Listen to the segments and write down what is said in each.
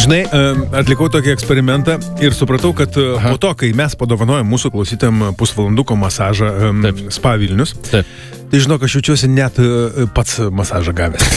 Žinai, atlikau tokį eksperimentą ir supratau, kad po to, kai mes padovanojom mūsų klausytėm pusvalanduko masažą Spa Vilnius, tai žinok, aš jaučiuosi net pats masažą gavęs.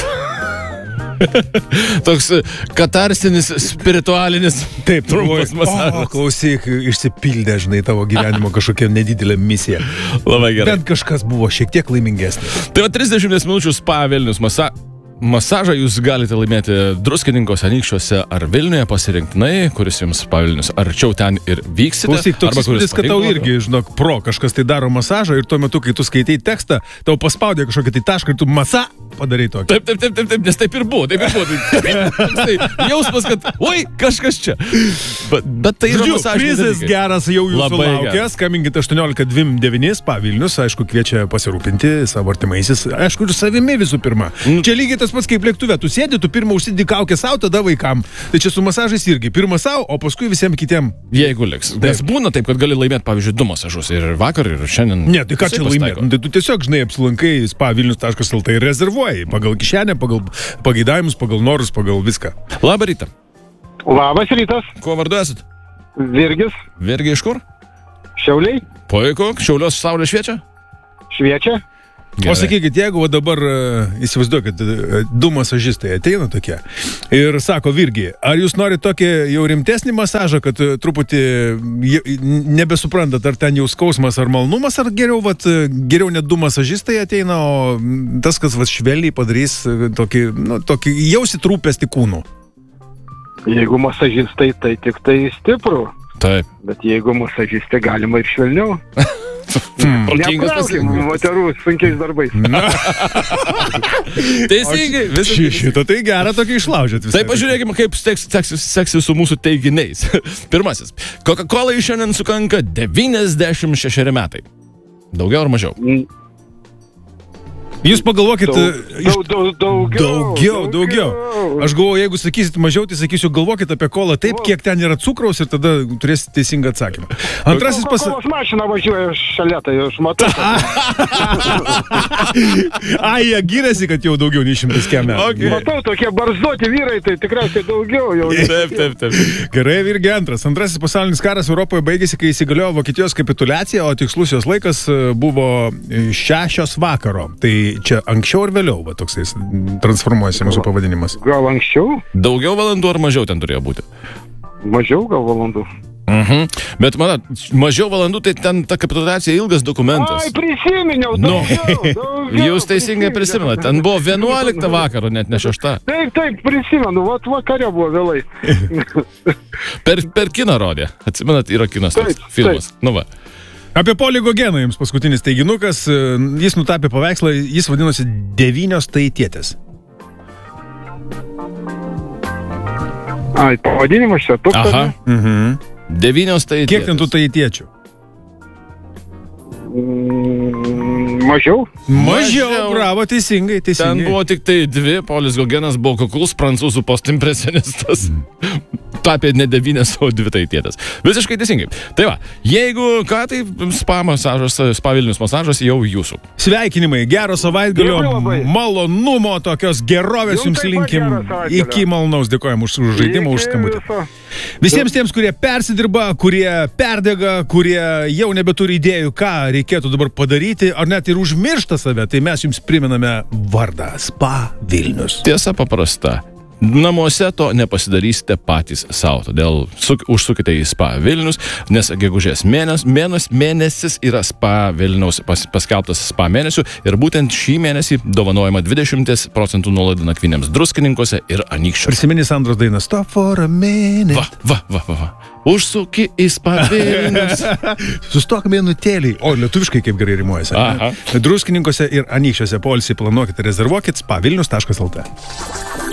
Toks katarsinis, spiritualinis trumpas masažas. Klausyk, išsipildė, žinai, tavo gyvenimo kažkokia nedidelė misija. Labai gerai. Bent kažkas buvo šiek tiek laimingesnis. Tai va 30 minučių Spa Vilnius masažą jūs galite laimėti Druskininkuose, Anykščiuose ar Vilniuje pasirinktinai, kuris jums Spa Vilnius arčiau ten ir vyksite. Klausyk, toks įspūdis, kad tau irgi, žinok, kažkas tai daro masažą ir tuo metu, kai tu skaitai tekstą, tau paspaudė kažkokį tai tašką ir tu padarai tokį. Taip, nes taip ir buvo. Jausmas, kad, oi, kažkas čia. Bet tai yra masažinis prizas geras jau jūsų laukia. Skambinkite 1829 Spa Vilnius, aišku, kviečia pasirūpinti savo artimaisiais, aišku, ir savimi visų pirma. Čia lygiai tas pats kaip lėktuve, tu sėdi, tu pirmą užsidedi kaukę savo, tada vaikam. Tai čia su masažais irgi. Pirmą savo, o paskui visiems kitiem. Jeigu liks. Nes būna taip, kad gali laimėti, pavyzdžiui, 2 masažus ir vakar, ir šiandien. Ne, tai ką čia laimėti? Tai tu tiesiog, žinai, apsilankai spavilnius.lt ir rezervuoji pagal kišenę, pagal pageidavimus, pagal norus, pagal viską. Labą rytą. Labas rytas. Kuo vardu esat? Virgis. Virgi iš kur? Šiauliai. Puiku. Šiaulios saulė šviečia? Šviečia. Gerai. O sakykit, jeigu dabar įsivaizduokit, 2 masažistai ateina tokie ir sako, Virgi, ar jūs norite tokį jau rimtesnį masažą, kad truputį nebesuprantat, ar ten jau skausmas ar malnumas, ar geriau net 2 masažistai ateina, o tas, kas švelniai padarys tokį jausit rūpestį kūnų? Jeigu masažistai, tai tik tai stiprų. Taip. Bet jeigu masažistai, galima ir švelniau. Neapkraukim moterų sunkiais darbais. Teisingai. Šitą tai gerą tokį išlaužėt visai. Tai pažiūrėkime, kaip seksis su mūsų teiginiais. Pirmasis. Coca-Cola šiandien sukanka 96 metai. Daugiau ar mažiau? Jūs pagalvokit... Daugiau. Aš galvoju, jeigu sakysit mažiau, tai sakysiu, galvokit apie kolą taip, kiek ten yra cukraus ir tada turėsite teisingą atsakymą. Antrasis Kolos mašina važiuoja šalia, tai aš matau. Ai, jie gyrėsi, kad jau daugiau nei 100 metų. Matau, tokie barzdoti vyrai, tai tikriausiai daugiau jau. Taip. Gerai, Virgi, Antrasis pasaulinis karas Europoje baigėsi, kai įsigaliojo Vokietijos kapituliacija, o tikslus jos laikas buvo 6 vakaro. Tai čia anksčiau ar vėliau, toksai transformuojasi mūsų pavadinimas. Gal anksčiau? Daugiau valandų ar mažiau ten turėjo būti? Mažiau gal valandų. Bet manat, mažiau valandų, tai ten ta kapitulacija ilgas dokumentas. Ai, prisiminiau, daugiau. Jūs teisingai prisimenat, ten buvo 11 vakaro, net ne 6. Taip, prisimenu, vakare buvo vėlai. Per kiną rodė, atsimenat, yra kinas toks filmas. Nu va. Apie Polį Gogeną jums paskutinis teiginukas, jis nutapė paveikslą, jis vadinosi 9 taitietės. Ai, pavadinimas čia toks. Aha. 9 taitietės. Kiek ten tų taitiečių? Mažiau? Mažiau, bravo, teisingai. Ten buvo tik tai 2, Polis Gogenas buvo kuklus prancūzų postimpresionistas. Tapė ne 9, o 2 taitietės. Visiškai teisingai. Tai va, jeigu ką, tai Spa Vilnius masažas jau jūsų. Sveikinimai, gero savaitgalio, malonumo, tokios gerovės jums linkim. Iki malonaus, dėkojam už žaidimą, už skambutį. Visiems tiems, kurie persidirba, kurie perdega, kurie jau nebeturi idėjų, ką reikėtų dabar padaryti, ar net ir užmiršta save, tai mes jums priminame vardą Spa Vilnius. Tiesa paprasta. Namuose to nepasidarysite patys savo, todėl užsukite į Spa Vilnius, nes gegužės mėnesis yra Spa Vilniaus paskelbtas Spa mėnesių ir būtent šį mėnesį dovanojama 20% nuolaida nakvynėms Druskininkuose ir Anykščiuose. Prisimeni Sandros dainą Stop for a minute. Va. Užsuki į Spa Vilnius. Sustok minutėlį. O, lietuviškai kaip gerai rimuojasi. Druskininkuose ir Anykščiuose poilsį planuokite, rezervuokit spavilnius.lt.